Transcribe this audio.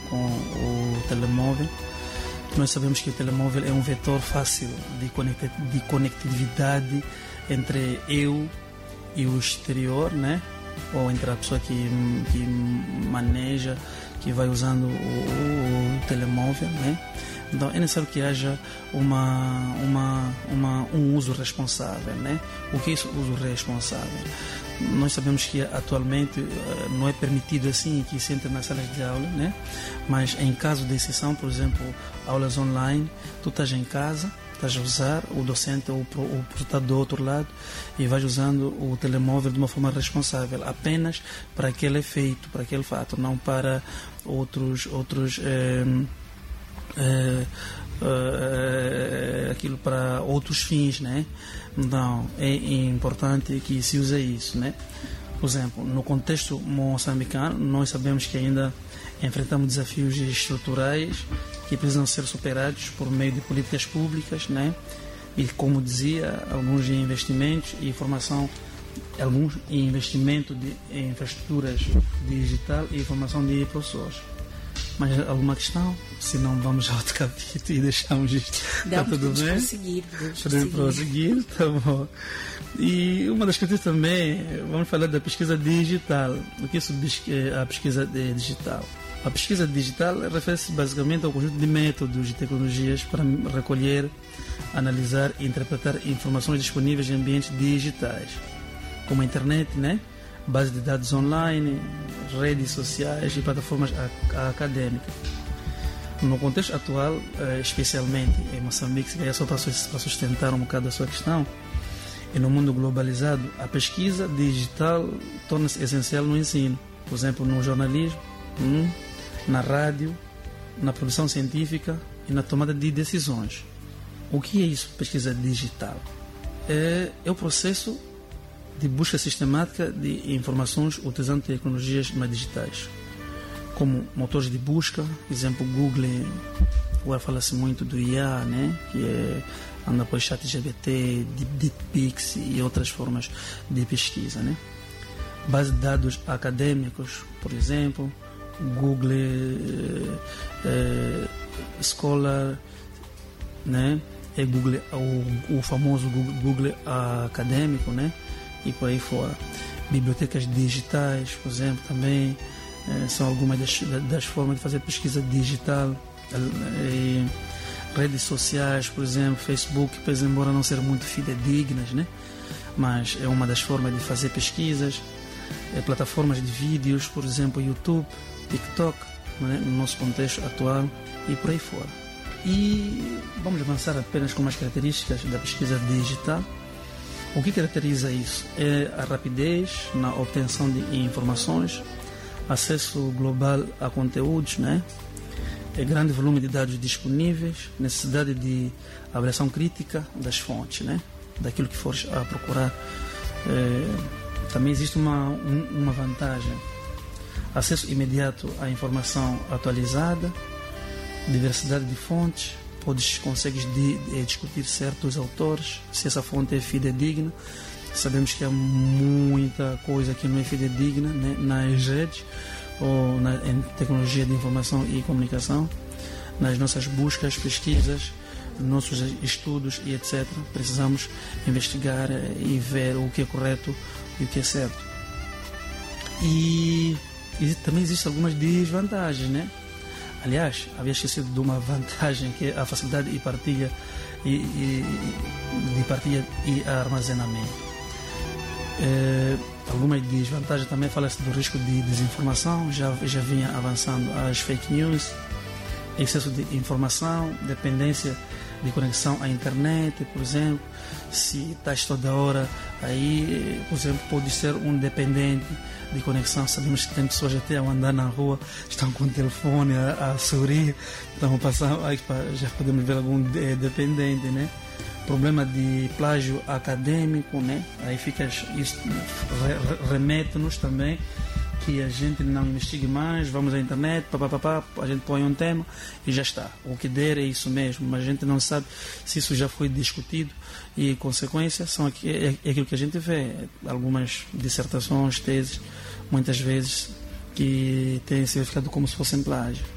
com o telemóvel. Nós sabemos que o telemóvel é um vetor fácil de conectividade entre eu e o exterior, né? Ou entre a pessoa que maneja, que vai usando o telemóvel, né? Então é necessário que haja um uso responsável, né? O que é isso, uso responsável? Nós sabemos que atualmente não é permitido assim que se entre nas salas de aula, né? Mas em caso de exceção, por exemplo, aulas online, tu estás em casa, estás a usar, o docente ou o professor do outro lado e vais usando o telemóvel de uma forma responsável, apenas para aquele efeito, para aquele fato, não para outros aquilo para outros fins, né? Então é importante que se use isso, né? Por exemplo, no contexto moçambicano, nós sabemos que ainda enfrentamos desafios estruturais que precisam ser superados por meio de políticas públicas, né? E como dizia, alguns investimentos e formação, alguns investimento em infraestruturas digital e formação de professores. Mas alguma questão? Se não, vamos ao outro capítulo e deixamos isto. Está tudo bem? Podemos prosseguir, tá bom. E uma das questões também, vamos falar da pesquisa digital. O que é a pesquisa digital? A pesquisa digital refere-se basicamente ao conjunto de métodos e tecnologias para recolher, analisar e interpretar informações disponíveis em ambientes digitais, como a internet, né? Base de dados online, redes sociais e plataformas acadêmicas. No contexto atual, especialmente em Moçambique, só para sustentar um bocado a sua questão, e no mundo globalizado, a pesquisa digital torna-se essencial no ensino, por exemplo, no jornalismo, na rádio, na produção científica e na tomada de decisões. O que é isso, pesquisa digital? É o processo de busca sistemática de informações utilizando tecnologias mais digitais, como motores de busca, exemplo Google. Agora fala-se muito do IA, né? Que anda por ChatGPT, DeepPix e outras formas de pesquisa, né? Base de dados acadêmicos, por exemplo, Google Scholar, né? É Google, o famoso Google acadêmico, né? E por aí fora. Bibliotecas digitais, por exemplo, também são algumas das formas de fazer pesquisa digital. E redes sociais, por exemplo, Facebook, pois, embora não sejam muito fidedignas, né? Mas é uma das formas de fazer pesquisas. Plataformas de vídeos, por exemplo, YouTube, TikTok, né? No nosso contexto atual e por aí fora. E vamos avançar apenas com as características da pesquisa digital. O que caracteriza isso? É a rapidez na obtenção de informações, acesso global a conteúdos, né? É grande volume de dados disponíveis, necessidade de avaliação crítica das fontes, né? Daquilo que fores a procurar. Também existe uma vantagem: acesso imediato à informação atualizada, diversidade de fontes. Consegues discutir certos autores, se essa fonte é fidedigna. Sabemos que há muita coisa que não é fidedigna, né, nas redes ou em tecnologia de informação e comunicação. Nas nossas buscas, pesquisas, nossos estudos e etc. Precisamos investigar e ver o que é correto e o que é certo. E também existem algumas desvantagens, né? Aliás, havia esquecido de uma vantagem, que é a facilidade de partilha e armazenamento. Algumas desvantagens também, fala-se do risco de desinformação, já vinha avançando as fake news, excesso de informação, dependência de conexão à internet, por exemplo. Se estás toda hora aí, por exemplo, pode ser um dependente de conexão. Sabemos que tem pessoas até a andar na rua, estão com o telefone a sorrir, estão passando, aí já podemos ver algum dependente, né? Problema de plágio acadêmico, né? Aí isso remete-nos também que a gente não investigue mais, vamos à internet, a gente põe um tema e já está. O que der é isso mesmo, mas a gente não sabe se isso já foi discutido e consequências são aquilo que a gente vê. Algumas dissertações, teses, muitas vezes, que têm significado como se fossem plágio.